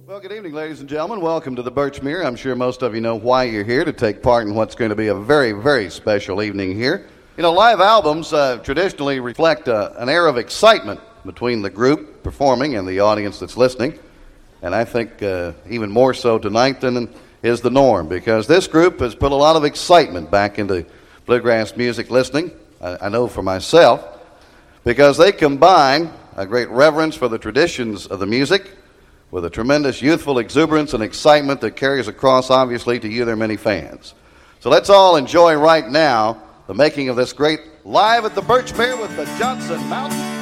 Well, good evening, ladies and gentlemen. Welcome to the Birchmere. I'm sure most of you know why you're here, to take part in what's going to be a very, very special evening here. You know, live albums traditionally reflect an air of excitement between the group performing and the audience that's listening. And I think even more so tonight than is the norm, because this group has put a lot of excitement back into bluegrass music listening. I know for myself, because they combine a great reverence for the traditions of the music with a tremendous youthful exuberance and excitement that carries across, obviously, to you, their many fans. So let's all enjoy right now the making of this great Live at the Birchmere with the Johnson Mountain